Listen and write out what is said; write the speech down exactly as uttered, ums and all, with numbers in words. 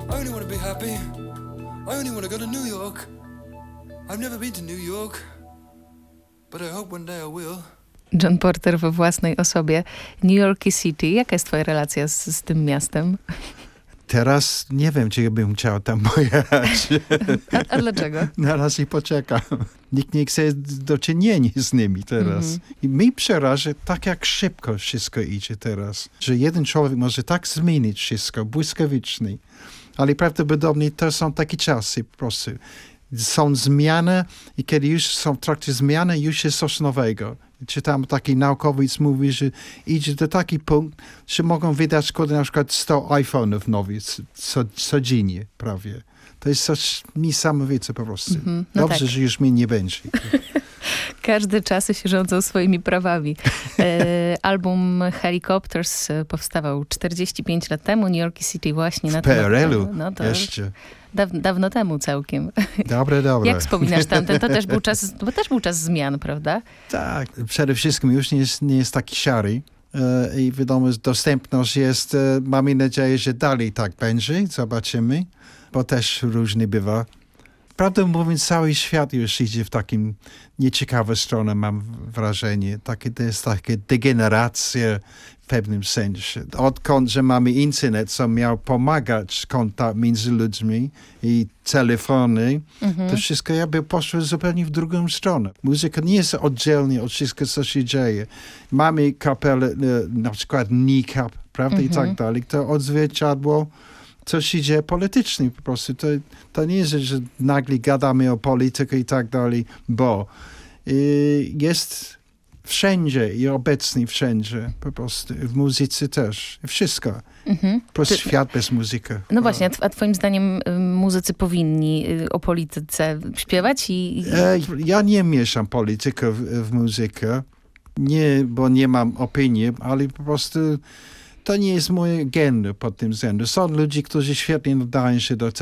I only want to be happy. I only want to go to New York. I've never been to New York, but I hope one day I will. John Porter we własnej osobie. New York City. Jaka jest twoja relacja z, z tym miastem? Teraz nie wiem, czy bym chciał tam pojechać. A, a dlaczego? Na razie poczekam. Nikt nie chce do czynienia z nimi teraz. Mm-hmm. I mi przeraża tak, jak szybko wszystko idzie teraz. Że jeden człowiek może tak zmienić wszystko, błyskawicznie. Ale prawdopodobnie to są takie czasy po prostu. Są zmiany i kiedy już są w trakcie zmiany, już jest coś nowego. Czytam taki naukowiec mówi, że idzie do taki punkt, że mogą wydać na przykład sto iPhone'ów nowych co, codziennie prawie. To jest coś niesamowite po prostu. Mm-hmm, no Dobrze, tak. Że już mnie nie będzie. Każde czasy się rządzą swoimi prawami. E, album Helicopters powstawał czterdzieści pięć lat temu, New York City właśnie. W na P R L-u no to jeszcze. Daw, dawno temu całkiem. Dobre, dobre. Jak wspominasz tamten? To też był czas, to też był czas zmian, prawda? Tak, przede wszystkim już nie jest, nie jest taki szary. E, I wiadomo, że dostępność jest, e, mamy nadzieję, że dalej tak będzie. Zobaczymy, bo też różnie bywa. Prawdę mówiąc, cały świat już idzie w takim nieciekawą stronę, mam wrażenie. Takie, to jest taka degeneracja w pewnym sensie. Odkąd, że mamy internet, co miał pomagać kontakt między ludźmi i telefony, mm-hmm. to wszystko jakby poszło zupełnie w drugą stronę. Muzyka nie jest oddzielnie od wszystkiego, co się dzieje. Mamy kapelę, na przykład N I C A P, prawda, mm-hmm. i tak dalej. To odzwierciadło co się dzieje politycznie po prostu. To, to nie jest, że nagle gadamy o polityce i tak dalej, bo y, jest wszędzie i obecny wszędzie po prostu. W muzyce też. Wszystko. Mhm. Po prostu Ty... świat bez muzyki. No właśnie, a twoim zdaniem muzycy powinni o polityce śpiewać? I... E, ja nie mieszam politykę w, w muzykę. Nie, bo nie mam opinii, ale po prostu to nie jest moje gen pod tym względem. Są ludzie, którzy świetnie nadają się do